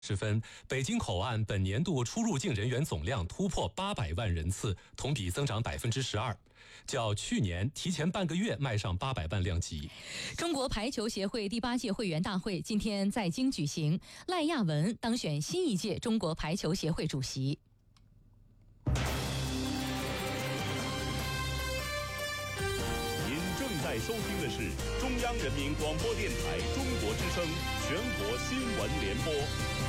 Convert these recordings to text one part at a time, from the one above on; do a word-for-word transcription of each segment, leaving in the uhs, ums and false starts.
时分，北京口岸本年度出入境人员总量突破八百万人次，同比增长百分之十二，较去年提前半个月迈上八百万量级。 中国排球协会第八届会员大会今天在京举行，赖亚文当选新一届中国排球协会主席。 您正在收听的是中央人民广播电台中国之声全国新闻联播。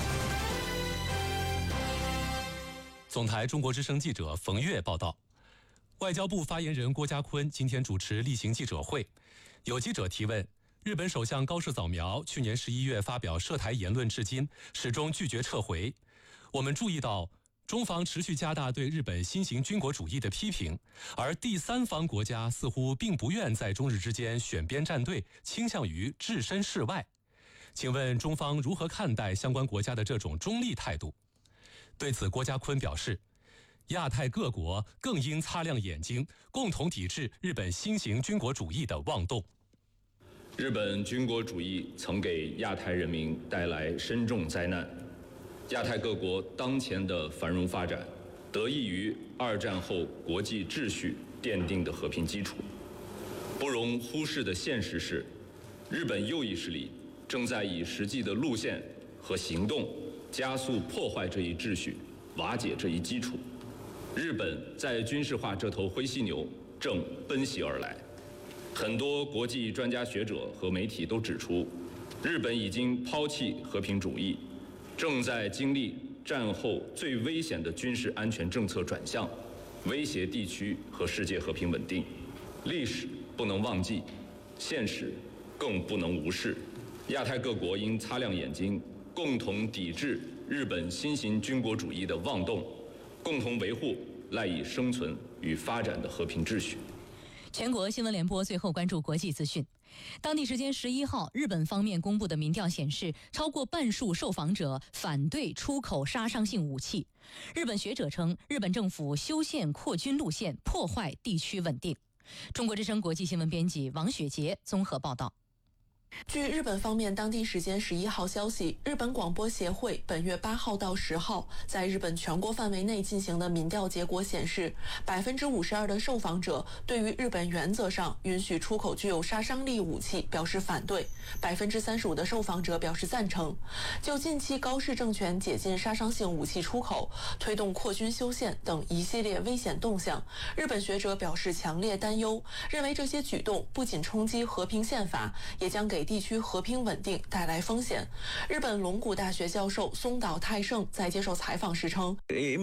总台中国之声记者冯月报道，外交部发言人郭家坤今天主持例行记者会，有记者提问，日本首相高市早苗去年十一月发表涉台言论至今，始终拒绝撤回。我们注意到，中方持续加大对日本新型军国主义的批评，而第三方国家似乎并不愿在中日之间选边站队，倾向于置身事外。请问中方如何看待相关国家的这种中立态度？对此，郭家坤表示，亚太各国更应擦亮眼睛，共同抵制日本新型军国主义的妄动。 日本军国主义曾给亚太人民带来深重灾难，亚太各国当前的繁荣发展，得益于二战后国际秩序奠定的和平基础。不容忽视的现实是，日本右翼势力正在以实际的路线和行动加速破坏这一秩序，瓦解这一基础。日本在军事化这头灰犀牛正奔袭而来。很多国际专家学者和媒体都指出，日本已经抛弃和平主义，正在经历战后最危险的军事安全政策转向，威胁地区和世界和平稳定。历史不能忘记，现实更不能无视。亚太各国应擦亮眼睛，共同抵制日本新型军国主义的妄动，共同维护赖以生存与发展的和平秩序。 全国新闻联播最后关注国际资讯。当地时间十一号，日本方面公布的民调显示，超过半数受访者反对出口杀伤性武器。日本学者称，日本政府修宪扩军路线，破坏地区稳定。中国之声国际新闻编辑王雪杰综合报道。 据日本方面当地时间十一号消息，日本广播协会本月八号到十号在日本全国范围内进行的民调结果显示，百分之五十二的受访者对于日本原则上允许出口具有杀伤力武器表示反对，百分之三十五的受访者表示赞成。就近期高市政权解禁杀伤性武器出口、推动扩军修宪等一系列危险动向，日本学者表示强烈担忧，认为这些举动不仅冲击和平宪法，也将给地区和平稳定带来风险。日本龙谷大学教授松岛泰胜在接受采访时称，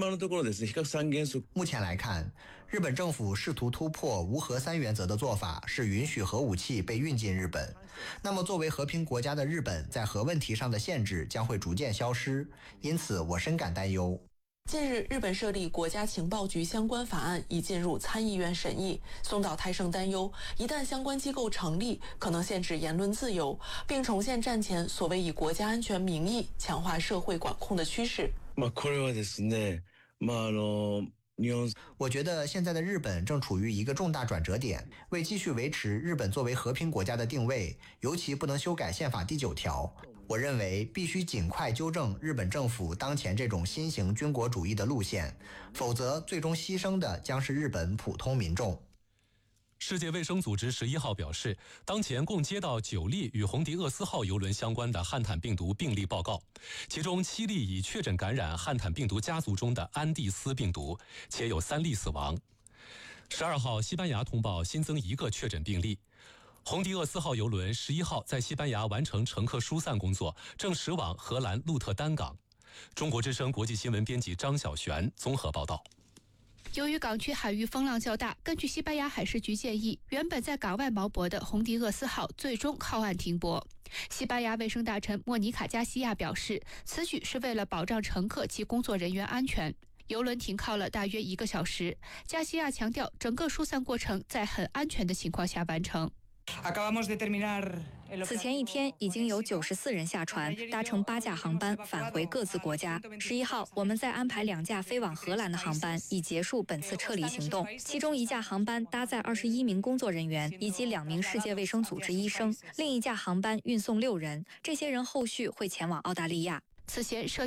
目前来看，日本政府试图突破无核三原则的做法是允许核武器被运进日本。那么作为和平国家的日本，在核问题上的限制将会逐渐消失，因此我深感担忧。 近日，日本设立国家情报局相关法案已进入参议院审议。松岛泰胜担忧，一旦相关机构成立，可能限制言论自由，并重现战前所谓以国家安全名义强化社会管控的趋势。 我觉得现在的日本正处于一个重大转折点，为继续维持日本作为和平国家的定位，尤其不能修改宪法第九条。我认为必须尽快纠正日本政府当前这种新型军国主义的路线，否则最终牺牲的将是日本普通民众。 世界卫生组织十一号表示，当前共接到九例与红迪厄斯号邮轮相关的汉坦病毒病例报告，其中七例已确诊感染汉坦病毒家族中的安地斯病毒，且有三例死亡。十二号，西班牙通报新增一个确诊病例。红迪厄斯号邮轮十一号在西班牙完成乘客疏散工作，正驶往荷兰鹿特丹港。中国之声国际新闻编辑张小璇综合报道。 由于港区海域风浪较大，根据西班牙海事局建议，原本在港外锚泊的红迪厄斯号最终靠岸停泊。西班牙卫生大臣莫尼卡·加西亚表示，此举是为了保障乘客及工作人员安全。邮轮停靠了大约一个小时，加西亚强调，整个疏散过程在很安全的情况下完成。 此前一天，已经有九十四人下船，搭乘八架航班返回各自国家。十一号，我们再安排两架飞往荷兰的航班，以结束本次撤离行动。其中一架航班搭载二十一名工作人员以及两名世界卫生组织医生，另一架航班运送六人，这些人后续会前往澳大利亚。 此前涉